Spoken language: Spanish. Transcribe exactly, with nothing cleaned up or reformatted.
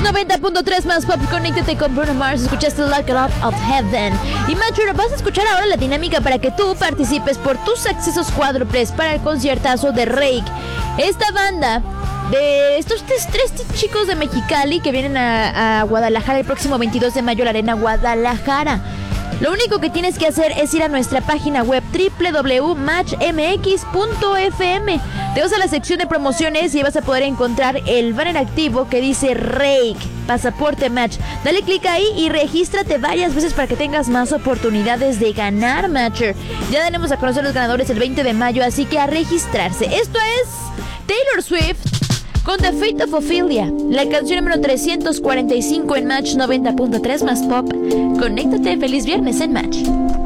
noventa punto tres más pop, conéctate con Bruno Mars. Escuchaste Lock It Up of Heaven. Y Mature, vas a escuchar ahora la dinámica para que tú participes por tus accesos cuádruples para el conciertazo de Rake. Esta banda de estos tres, tres chicos de Mexicali que vienen a, a Guadalajara el próximo veintidós de mayo a la Arena Guadalajara. Lo único que tienes que hacer es ir a nuestra página web doble u doble u doble u punto match m x punto f m. Te vas a la sección de promociones y vas a poder encontrar el banner activo que dice Rake, Pasaporte Match. Dale clic ahí y regístrate varias veces para que tengas más oportunidades de ganar, Matcher. Ya daremos a conocer los ganadores el veinte de mayo, así que a registrarse. Esto es Taylor Swift con The Fate of Ophelia, la canción número trescientos cuarenta y cinco en Match noventa punto tres más pop. Conéctate, feliz viernes en Match.